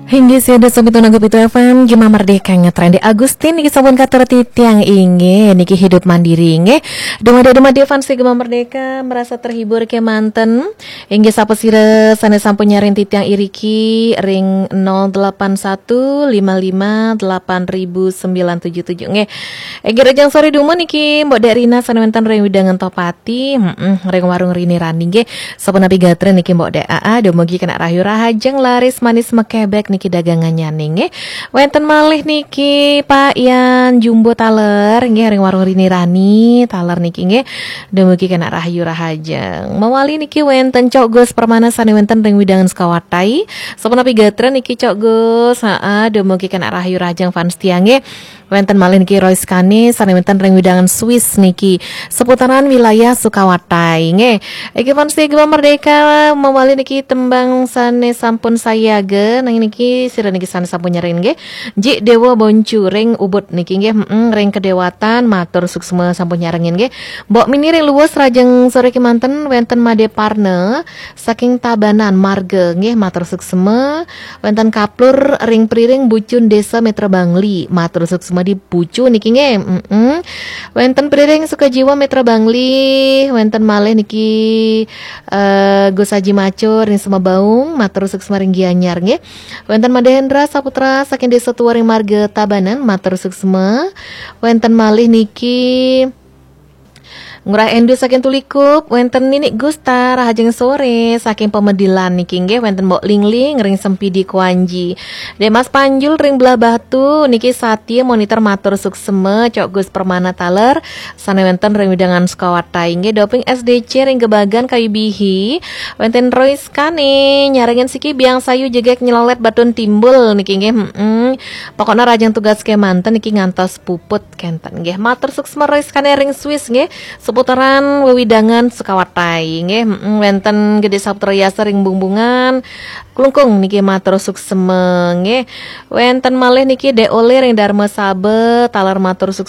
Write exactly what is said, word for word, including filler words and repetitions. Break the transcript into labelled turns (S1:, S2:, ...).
S1: Hingga siada sobat nanggup itu F M Gima Merdeka ngetren di Agustin Niki sabun kater titiang inge Niki hidup mandiri inge Duma-duma di fans Gima Merdeka merasa terhibur ke manten Hingga sapa sire sana sampun nyarin titiang iriki ring nol delapan satu lima lima delapan nol sembilan tujuh tujuh nge Ege rejang sore duma niki Mbok Derina sana mentan ring widangan topati hmm, ring warung rini rani nge Sabun nabi gatre niki Mbok D A A Domogi kena rayu rahajeng laris manis mekebek niki dagangannya ning wenten malih niki Pak Ian Jumbo Taler nggih ring warung Rini Rani Taler niki nggih dumugi kena rahayu rahajeng mawali niki wenten Cok Gus Permana sane wenten ring widangan Sekawatai sapunapi gatra niki Cok Gus heeh dumugi kena rahayu rahajeng fans tiange wenten malih niki Royce Kane sane wenten ring widangan Swiss niki seputaran wilayah Sukawatai nggih iki fans Gema Merdeka mawali niki tembang sane sampun sayaga nang niki sira niki sana sampun nyarin nggih Ji Dewa Boncu ring ubud niki nggih heeh ring kedewatan matur suksma sampun nyarengin nggih Mbok Mini ring luwes rajeng sore ki manten wenten Made Parne saking Tabanan Marga nggih matur suksma wenten Kaplur ring priring Bucun Desa Metra Bangli matur suksma di Bucu niki nggih heeh wenten priring Sukajiwa Metra Bangli wenten malih niki uh, Gus Haji Macur ring Semabaung matur suksma ring Gianyar nggih wenten Madehendra Saputra saking Desa Tuwaring Marga Tabanan matur suksma wenten malih niki Ngurah Endu saking Tulikup wenten Ninik Gusta rahajeng sore saking Pemedilan niki nggih wenten Mbok Lingling ring Sempidi Kuanji Demas Panjul ring Belah Batu niki Satya monitor matur suksema Cok Gus Permana Taler sane wenten ring widangan Sekawatai nggih doping S D C ring Gebagan Kayu Bihi wenten Royce Kane nyarengin siki biang sayu jegek nyelolet batun timbul niki nggih heeh pokokna rajeng tugas ke manten niki ngantos puput kenten nggih matur suksema Royce Kane ring Swiss nggih seputaran wewidangan Sekawatai nggih wenten Gede Saputra Yasa ring Bungbungan Klungkung niki matur suksema nggih wenten malih niki De Ole ring Dharma Sabe Taler matur suksema